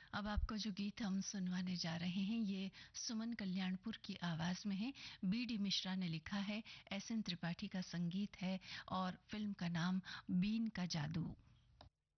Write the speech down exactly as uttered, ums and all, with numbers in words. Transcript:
अब आपको जो गीत हम सुनवाने जा रहे हैं ये सुमन कल्याणपुर की आवाज में है। बी डी मिश्रा ने लिखा है, एस एन त्रिपाठी का संगीत है और फिल्म का नाम बीन का जादू।